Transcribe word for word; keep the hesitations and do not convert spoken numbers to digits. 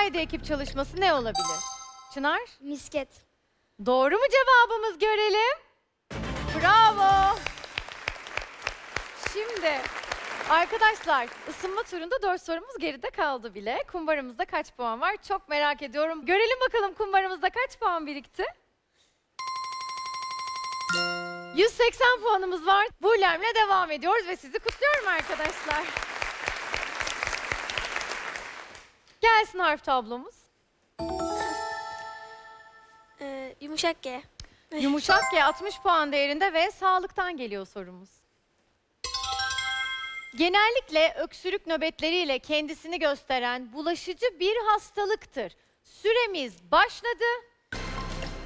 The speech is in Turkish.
Haydi ekip çalışması ne olabilir? Çınar? Misket. Doğru mu cevabımız, görelim? Bravo. Şimdi arkadaşlar, ısınma turunda dört sorumuz geride kaldı bile. Kumbaramızda kaç puan var? Çok merak ediyorum. Görelim bakalım kumbaramızda kaç puan birikti? yüz seksen puanımız var. Buğulem'le devam ediyoruz ve sizi kutluyorum arkadaşlar. Gelsin harf tablomuz. Ee, yumuşak G. Yumuşak G altmış puan değerinde ve sağlıktan geliyor sorumuz. Genellikle öksürük nöbetleriyle kendisini gösteren bulaşıcı bir hastalıktır. Süremiz başladı.